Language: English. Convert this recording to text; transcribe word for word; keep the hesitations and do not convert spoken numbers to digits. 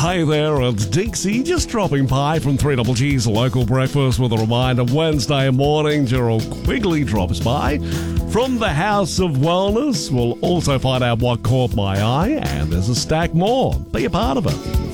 Hey there, it's Dixie, just dropping by from three Double G's local breakfast with a reminder Wednesday morning, Gerald Quigley drops by. From the House of Wellness, we'll also find out what caught my eye, and there's a stack more. Be a part of it.